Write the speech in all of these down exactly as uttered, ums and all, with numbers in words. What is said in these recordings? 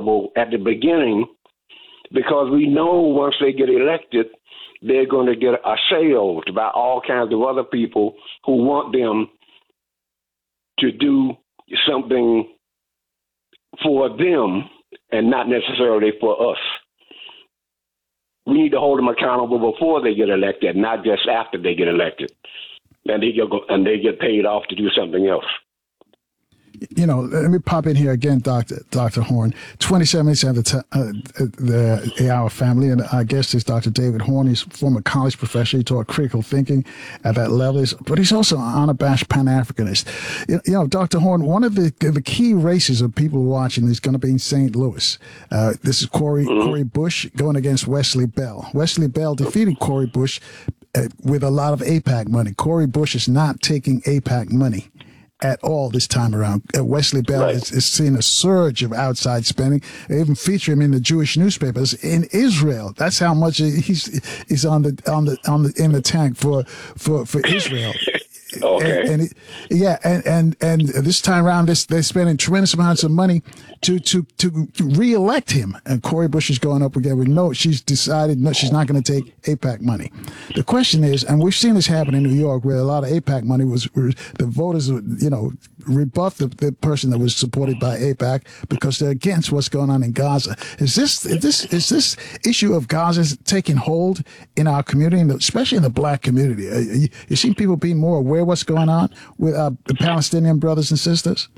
accountable at the beginning, because we know once they get elected, they're going to get assailed by all kinds of other people who want them to do something for them and not necessarily for us. We need to hold them accountable before they get elected, not just after they get elected, and they get and they get paid off to do something else. You know, let me pop in here again, Doctor Doctor Horne. twenty-seven minutes at the, t- uh, the the Hour family, and our guest is Doctor David Horne. He's a former college professor. He taught critical thinking at that level, but he's also an unabashed Pan-Africanist. You, you know, Doctor Horne, one of the the key races of people watching is going to be in Saint Louis. Uh, this is Cori mm-hmm. Cori Bush going against Wesley Bell. Wesley Bell defeated Cori Bush uh, with a lot of AIPAC money. Cori Bush is not taking AIPAC money at all this time around. Uh, Wesley Bell right. is, is seeing a surge of outside spending. They even feature him in the Jewish newspapers in Israel. That's how much he's he's on the on the on the in the tank for for for Israel. Okay. And, and it, yeah, and, and and this time around, this they're spending tremendous amounts of money to to to re-elect him. And Cori Bush is going up again with no. She's decided no, she's not going to take AIPAC money. The question is, and we've seen this happen in New York, where a lot of AIPAC money was, was the voters, you know, rebuffed the, the person that was supported by AIPAC because they're against what's going on in Gaza. Is this is this is this issue of Gaza taking hold in our community, especially in the black community? You, you see people being more aware of what's going on with uh, the Palestinian brothers and sisters?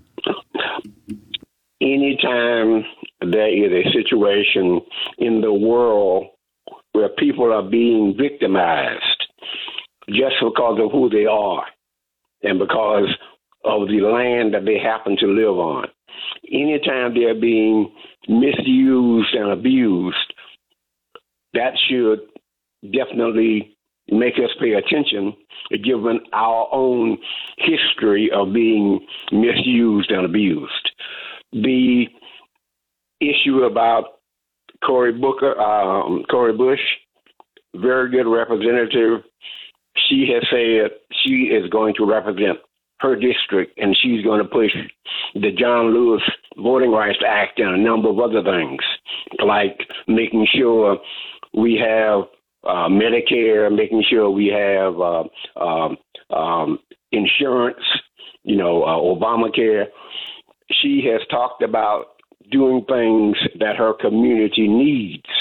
Anytime there is a situation in the world where people are being victimized just because of who they are and because of the land that they happen to live on, anytime they're being misused and abused, that should definitely make us pay attention, given our own history of being misused and abused. The issue about Cori Booker, um, Cori Bush, very good representative. She has said she is going to represent her district, and she's going to push the John Lewis Voting Rights Act and a number of other things, like making sure we have Uh, Medicare, making sure we have uh, um, um, insurance, you know, uh, Obamacare. She has talked about doing things that her community needs.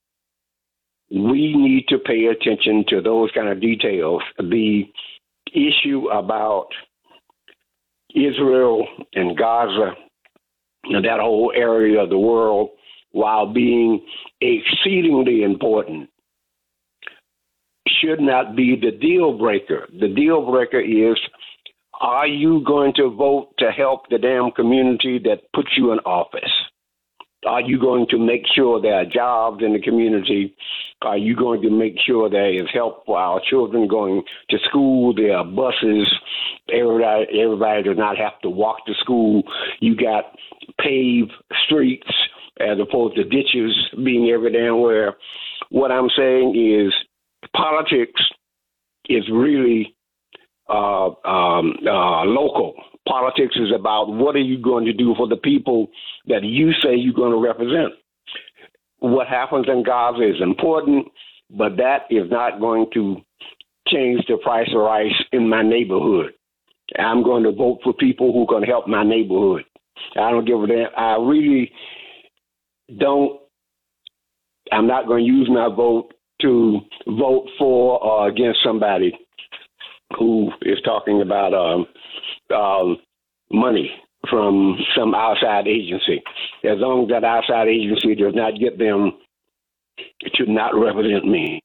We need to pay attention to those kind of details. The issue about Israel and Gaza, and that whole area of the world, while being exceedingly important, should not be the deal breaker. The deal breaker is, are you going to vote to help the damn community that puts you in office? Are you going to make sure there are jobs in the community? Are you going to make sure there is help for our children going to school? There are buses. Everybody, everybody does not have to walk to school. You got paved streets as opposed to ditches being every damn where. What I'm saying is, politics is really uh, um, uh, local. Politics is about what are you going to do for the people that you say you're going to represent. What happens in Gaza is important, but that is not going to change the price of rice in my neighborhood. I'm going to vote for people who are going to help my neighborhood. I don't give a damn. I really don't. I'm not going to use my vote to vote for or against somebody who is talking about um, um, money from some outside agency. As long as that outside agency does not get them to not represent me.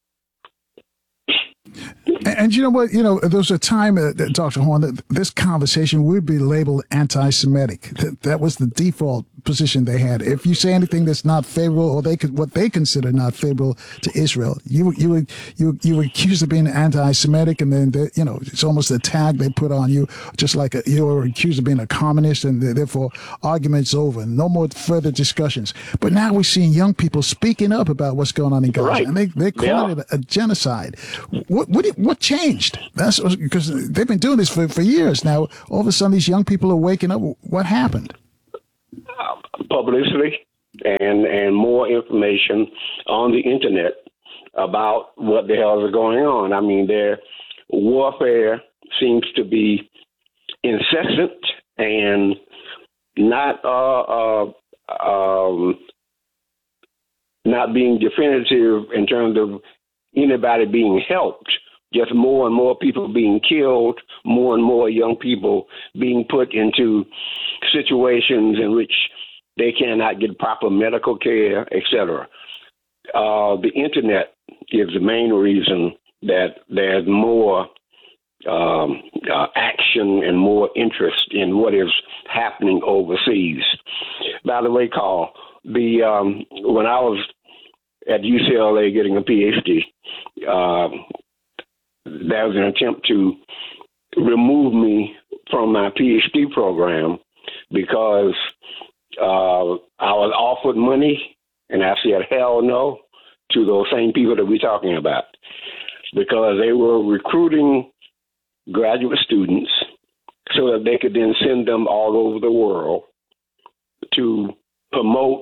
And, and you know what? You know, there was a time, uh, Doctor Horne, that this conversation would be labeled anti-Semitic. That, that was the default position they had. If you say anything that's not favorable, or they could what they consider not favorable to Israel, you you would you you were accused of being anti-Semitic, and then they, you know it's almost a tag they put on you, just like a, you were accused of being a communist, and therefore arguments over, no more further discussions. But now we're seeing young people speaking up about what's going on in Gaza, right. and they they're calling yeah. it a, a genocide. What what what changed? That's because they've been doing this for for years now. All of a sudden, these young people are waking up. What happened? Uh, publicity. and and more information on the internet about what the hell is going on. I mean, their warfare seems to be incessant and not uh, uh, um, not being definitive in terms of anybody being helped. Just more and more people being killed, more and more young people being put into situations in which they cannot get proper medical care, et cetera. Uh, the internet is the main reason that there's more um, uh, action and more interest in what is happening overseas. By the way, Carl, the um, when I was at U C L A getting a P H D, uh, there was an attempt to remove me from my P H D program because uh, I was offered money, and I said, hell no, to those same people that we're talking about, because they were recruiting graduate students so that they could then send them all over the world to promote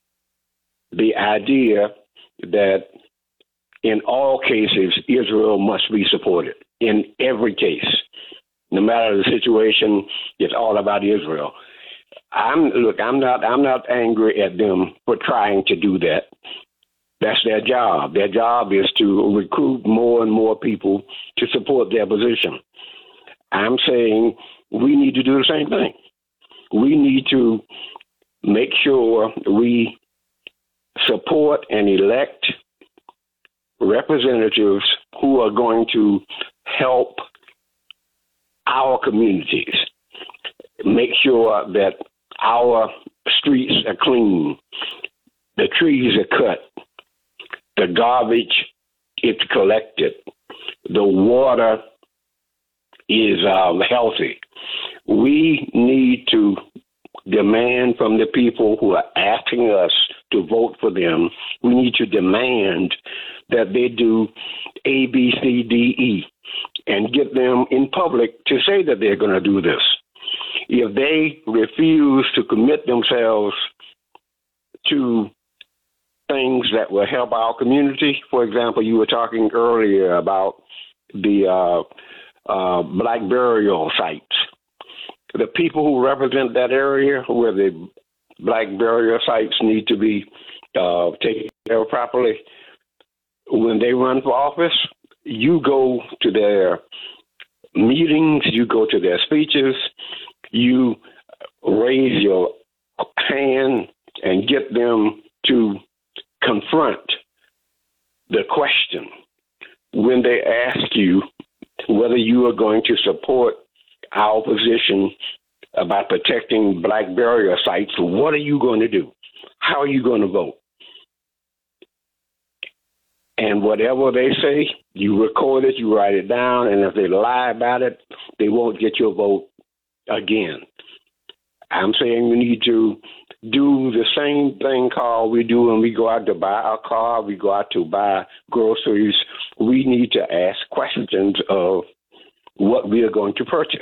the idea that in all cases, Israel must be supported. In every case, no matter the situation, it's all about Israel. I'm look. I'm not. I'm not angry at them for trying to do that. That's their job. Their job is to recruit more and more people to support their position. I'm saying we need to do the same thing. We need to make sure we support and elect representatives who are going to help our communities, make sure that our streets are clean, the trees are cut, the garbage is collected, the water is um, healthy. We need to demand from the people who are asking us to vote for them, we need to demand that they do A, B, C, D, E, and get them in public to say that they're going to do this. If they refuse to commit themselves to things that will help our community, for example, you were talking earlier about the uh, uh, black burial sites. The people who represent that area where the black burial sites need to be uh, taken care of properly, when they run for office, you go to their meetings, you go to their speeches, you raise your hand and get them to confront the question when they ask you whether you are going to support our position about protecting black burial sites. What are you going to do? How are you going to vote? And whatever they say, you record it, you write it down, and if they lie about it, they won't get your vote again. I'm saying we need to do the same thing, Carl, we do when we go out to buy a car, we go out to buy groceries. We need to ask questions of what we are going to purchase.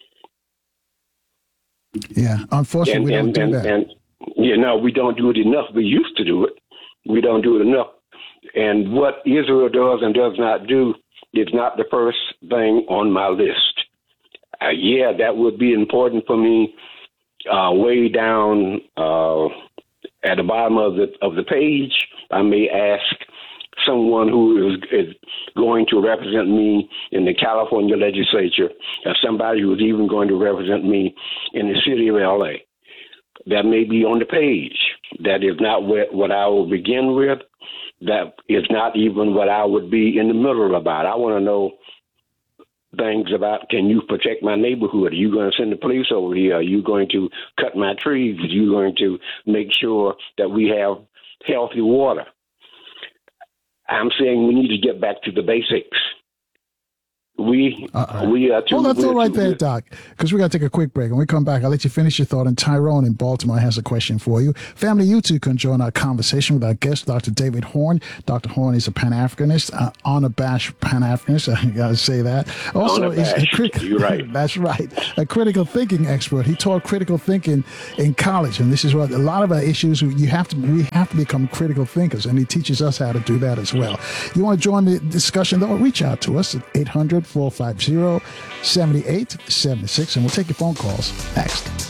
Yeah, unfortunately, and, we don't and, do and, that. And, you know, we don't do it enough. We used to do it. We don't do it enough. And what Israel does and does not do is not the first thing on my list. Uh, yeah, that would be important for me uh, way down uh, at the bottom of the of the page. I may ask someone who is, is going to represent me in the California legislature, or somebody who is even going to represent me in the city of L A. That may be on the page. That is not what, what I will begin with. That is not even what I would be in the middle about. I want to know things about, can you protect my neighborhood? Are you going to send the police over here? Are you going to cut my trees? Are you going to make sure that we have healthy water? I'm saying we need to get back to the basics. We Uh-oh. we are too. Hold that thought right there, too, Doc, because we got to take a quick break. When we come back, I'll let you finish your thought. And Tyrone in Baltimore has a question for you. Family, you too can join our conversation with our guest, Doctor David Horn. Doctor Horn is a Pan-Africanist, uh, unabashed Pan-Africanist. I got to say that. Also, he's a crit- You're right. That's right. A critical thinking expert. He taught critical thinking in college, and this is what a lot of our issues. You have to. We have to become critical thinkers, and he teaches us how to do that as well. You want to join the discussion, though? Reach out to us at eight hundred, four five zero, seven eight seven six, and we'll take your phone calls next.